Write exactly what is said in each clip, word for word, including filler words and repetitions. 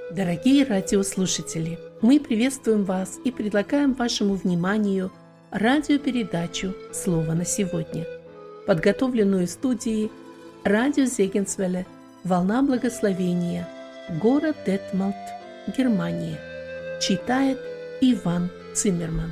Дорогие радиослушатели, мы приветствуем вас и предлагаем вашему вниманию радиопередачу «Слово на сегодня», подготовленную студией радио Зегенсвелле «Волна благословения», город Детмалт, Германия. Читает Иван Циммерман.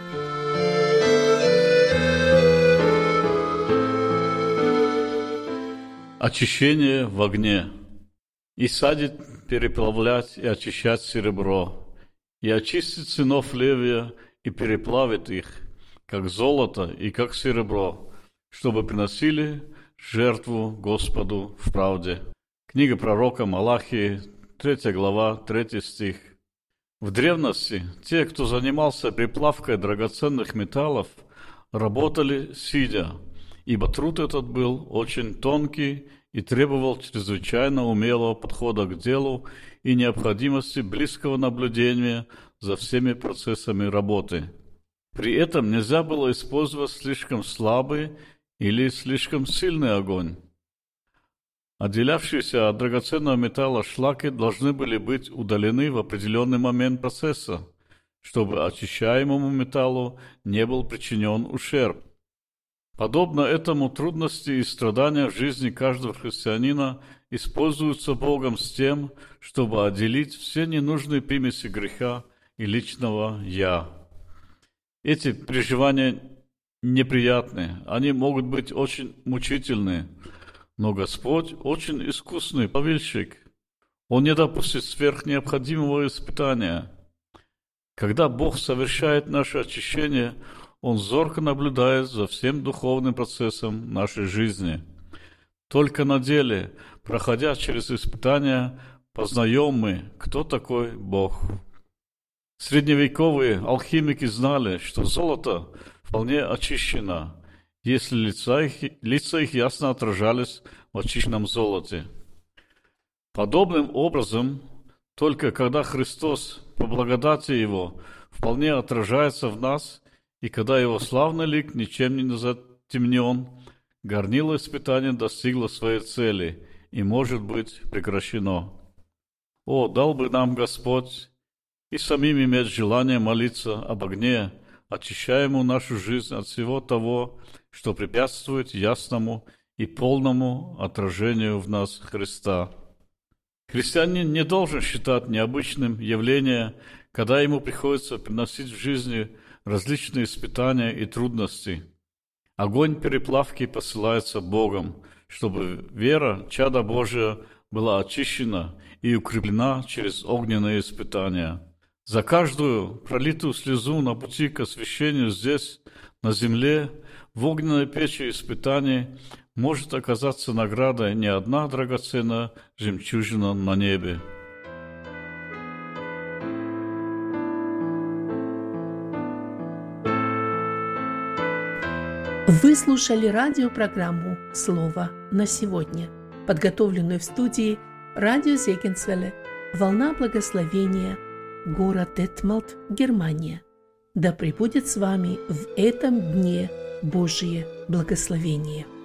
Очищение в огне. И садит переплавлять и очищать серебро, и очистит сынов Левия и переплавит их, как золото и как серебро, чтобы приносили жертву Господу в правде. Книга пророка Малахии, третья глава, третий стих. В древности те, кто занимался переплавкой драгоценных металлов, работали сидя, ибо труд этот был очень тонкий и требовал чрезвычайно умелого подхода к делу и необходимости близкого наблюдения за всеми процессами работы. При этом нельзя было использовать слишком слабый или слишком сильный огонь. Отделявшиеся от драгоценного металла шлаки должны были быть удалены в определенный момент процесса, чтобы очищаемому металлу не был причинен ущерб. Подобно этому трудности и страдания в жизни каждого христианина используются Богом с тем, чтобы отделить все ненужные примеси греха и личного «я». Эти переживания неприятны, они могут быть очень мучительны, но Господь очень искусный плавильщик. Он не допустит сверхнеобходимого испытания. Когда Бог совершает наше очищение, Он зорко наблюдает за всем духовным процессом нашей жизни. Только на деле, проходя через испытания, познаем мы, кто такой Бог. Средневековые алхимики знали, что золото вполне очищено, если лица их, лица их ясно отражались в очищенном золоте. Подобным образом, только когда Христос, по благодати Его, вполне отражается в нас, и когда его славный лик ничем не затемнен, горнило испытание достигло своей цели и может быть прекращено. О, дал бы нам Господь и самим иметь желание молиться об огне, очищаемому нашу жизнь от всего того, что препятствует ясному и полному отражению в нас Христа. Христианин не должен считать необычным явление, когда ему приходится приносить в жизни различные испытания и трудности. Огонь переплавки посылается Богом, чтобы вера чада Божия была очищена и укреплена через огненные испытания. За каждую пролитую слезу на пути к освящению здесь, на земле, в огненной печи испытаний может оказаться наградой не одна драгоценная жемчужина на небе. Вы слушали радиопрограмму «Слово на сегодня», подготовленную в студии радио Зегенсвелле «Волна благословения», город Детмалт, Германия. Да пребудет с вами в этом дне Божие благословение.